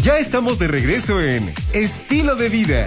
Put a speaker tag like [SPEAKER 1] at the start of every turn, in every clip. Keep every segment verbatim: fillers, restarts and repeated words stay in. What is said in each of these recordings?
[SPEAKER 1] Ya estamos de regreso en Estilo de Vida.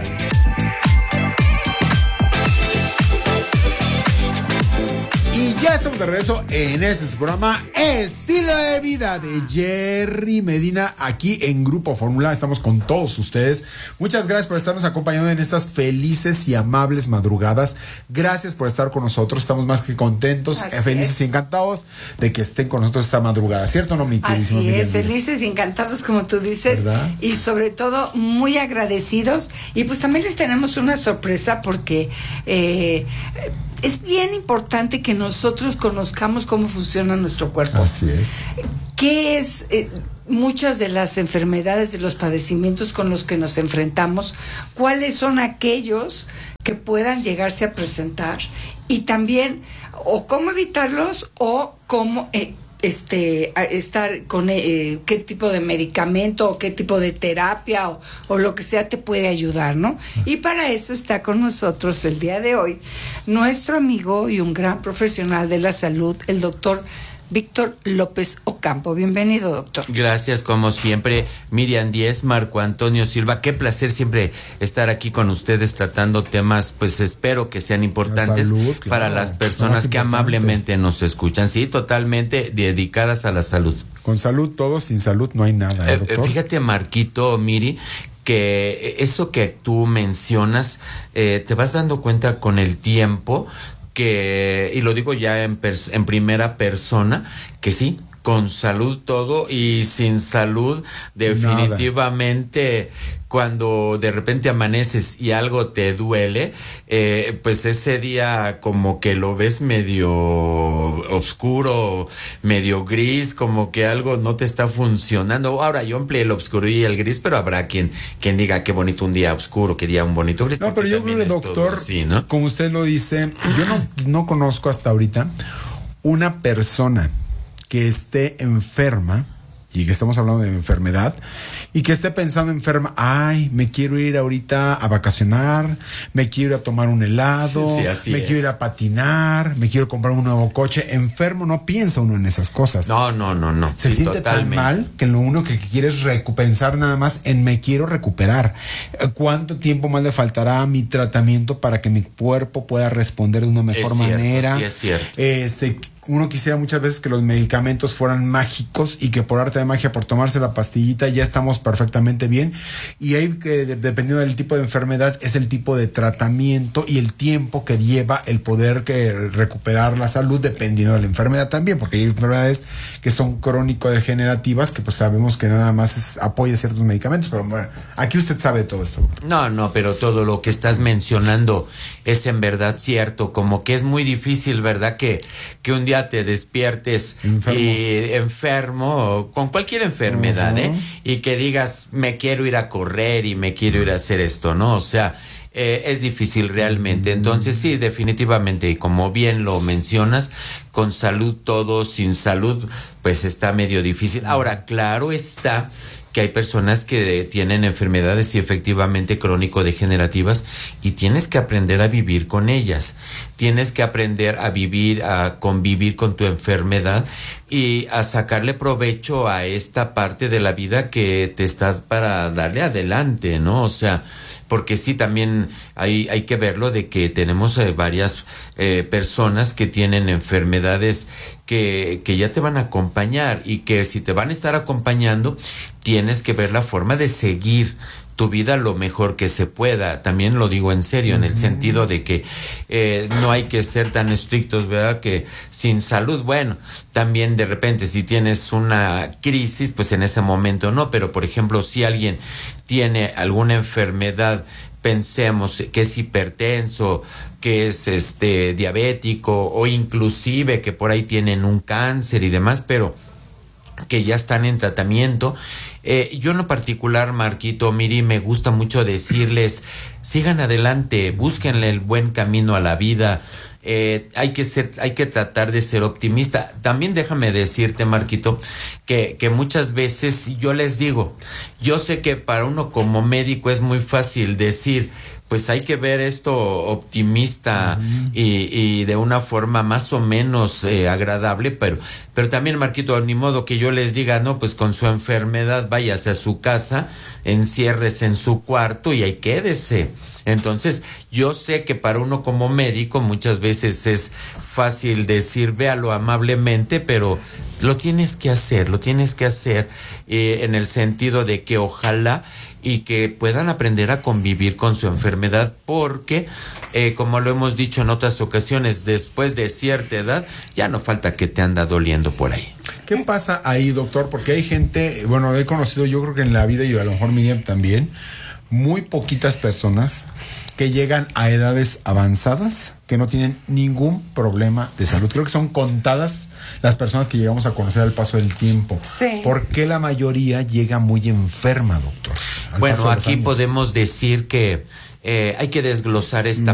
[SPEAKER 2] Y ya estamos de regreso en este su programa Estilo de Vida de Jerry Medina, aquí en Grupo Fórmula. Estamos con todos ustedes. Muchas gracias por estarnos acompañando en estas felices y amables madrugadas. Gracias por estar con nosotros. Estamos más que contentos,
[SPEAKER 3] Así
[SPEAKER 2] felices
[SPEAKER 3] es.
[SPEAKER 2] y encantados de que estén con nosotros esta madrugada. ¿Cierto o no, mi queridísimo
[SPEAKER 3] Así
[SPEAKER 2] Miguel
[SPEAKER 3] es,
[SPEAKER 2] Díaz?
[SPEAKER 3] felices y encantados, como tú dices,
[SPEAKER 2] ¿verdad?
[SPEAKER 3] y sobre todo muy agradecidos. Y pues también les tenemos una sorpresa porque eh, es bien importante que nosotros conozcamos cómo funciona nuestro cuerpo.
[SPEAKER 2] Así es.
[SPEAKER 3] ¿Qué es eh, muchas de las enfermedades, de los padecimientos con los que nos enfrentamos? ¿Cuáles son aquellos que puedan llegarse a presentar? Y también, o cómo evitarlos, o cómo eh, este a estar con eh, qué tipo de medicamento o qué tipo de terapia o, o lo que sea te puede ayudar, ¿no? Y para eso está con nosotros el día de hoy nuestro amigo y un gran profesional de la salud, el doctor Víctor López Ocampo. Bienvenido, doctor.
[SPEAKER 4] Gracias, como siempre, Miriam Díez, Marco Antonio Silva. Qué placer siempre estar aquí con ustedes tratando temas, pues espero que sean importantes
[SPEAKER 2] salud, claro,
[SPEAKER 4] para las personas que amablemente nos escuchan. Sí, totalmente dedicadas a la salud.
[SPEAKER 2] Con salud todo, sin salud no hay nada, ¿eh, doctor?
[SPEAKER 4] Eh, fíjate, Marquito, Miri, que eso que tú mencionas, eh, te vas dando cuenta con el tiempo que, y lo digo ya en, pers- en primera persona, que sí, con salud todo y sin salud definitivamente nada. Cuando de repente amaneces y algo te duele, eh, pues ese día como que lo ves medio oscuro, medio gris, como que algo no te está funcionando. Ahora yo empleé el oscuro y el gris, pero habrá quien, quien diga qué bonito un día oscuro, qué día un bonito gris.
[SPEAKER 2] No, pero yo creo que, doctor,
[SPEAKER 4] así, ¿no?
[SPEAKER 2] como usted lo dice, yo no, no conozco hasta ahorita una persona que esté enferma, y que estamos hablando de enfermedad, y que esté pensando enferma, ay, me quiero ir ahorita a vacacionar, me quiero ir a tomar un helado,
[SPEAKER 4] sí, así
[SPEAKER 2] me
[SPEAKER 4] es.
[SPEAKER 2] quiero ir a patinar, me quiero comprar un nuevo coche. Enfermo no piensa uno en esas cosas.
[SPEAKER 4] No, no, no, no.
[SPEAKER 2] Se
[SPEAKER 4] sí,
[SPEAKER 2] siente
[SPEAKER 4] totalmente.
[SPEAKER 2] tan mal que lo único que quiere es recu- pensar nada más en me quiero recuperar. ¿Cuánto tiempo más le faltará a mi tratamiento para que mi cuerpo pueda responder de una mejor
[SPEAKER 4] Es cierto,
[SPEAKER 2] manera?
[SPEAKER 4] sí, es cierto.
[SPEAKER 2] Este, uno quisiera muchas veces que los medicamentos fueran mágicos y que por arte de magia, por tomarse la pastillita, ya estamos perfectamente bien. Y ahí, que dependiendo del tipo de enfermedad, es el tipo de tratamiento y el tiempo que lleva el poder que recuperar la salud, dependiendo de la enfermedad también, porque hay enfermedades que son crónico-degenerativas, que pues sabemos que nada más es, apoya ciertos medicamentos, pero bueno, aquí usted sabe todo esto, doctor.
[SPEAKER 4] No, no, pero todo lo que estás mencionando es en verdad cierto, como que es muy difícil, ¿verdad? Que, que un día te despiertes
[SPEAKER 2] Enfermo.
[SPEAKER 4] y enfermo, con cualquier enfermedad,
[SPEAKER 2] Uh-huh.
[SPEAKER 4] ¿eh? Y que digas, me quiero ir a correr y me quiero ir a hacer esto, ¿no? O sea, eh, es difícil realmente. Entonces sí, definitivamente, y como bien lo mencionas, con salud todo, sin salud, pues está medio difícil. Ahora, claro está que hay personas que tienen enfermedades y efectivamente crónico-degenerativas y tienes que aprender a vivir con ellas. Tienes que aprender a vivir, a convivir con tu enfermedad y a sacarle provecho a esta parte de la vida que te está para darle adelante, ¿no? O sea, porque sí, también hay, hay que verlo de que tenemos eh, varias eh, personas que tienen enfermedades que, que ya te van a acompañar y que si te van a estar acompañando, tienes que ver la forma de seguir tu vida lo mejor que se pueda. También lo digo en serio, en el sentido de que eh, no hay que ser tan estrictos, ¿verdad? Que sin salud, bueno, también de repente si tienes una crisis, pues en ese momento no, pero por ejemplo, si alguien tiene alguna enfermedad, pensemos que es hipertenso, que es este diabético o inclusive que por ahí tienen un cáncer y demás, pero que ya están en tratamiento. Eh, yo en lo particular, Marquito, Miri, me gusta mucho decirles, sigan adelante, búsquenle el buen camino a la vida. Eh, hay que ser, hay que tratar de ser optimista. También déjame decirte, Marquito, que, que muchas veces yo les digo, yo sé que para uno como médico es muy fácil decir, pues hay que ver esto optimista uh-huh. y, y de una forma más o menos eh, agradable, pero, pero también, Marquito, ni modo que yo les diga, no, pues con su enfermedad váyase a su casa, enciérrese en su cuarto y ahí quédese. Entonces, yo sé que para uno como médico muchas veces es fácil decir, véalo amablemente, pero lo tienes que hacer, lo tienes que hacer eh, en el sentido de que ojalá y que puedan aprender a convivir con su enfermedad, porque, eh, como lo hemos dicho en otras ocasiones, después de cierta edad, ya no falta que te anda doliendo por ahí.
[SPEAKER 2] ¿Qué pasa ahí, doctor? Porque hay gente, bueno, he conocido, yo creo que en la vida, y a lo mejor Miriam también, muy poquitas personas que llegan a edades avanzadas que no tienen ningún problema de salud. Creo que son contadas las personas que llegamos a conocer al paso del tiempo.
[SPEAKER 3] Sí.
[SPEAKER 2] ¿Por qué la mayoría llega muy enferma, doctor?
[SPEAKER 4] Bueno, aquí podemos decir que eh, hay que desglosar esta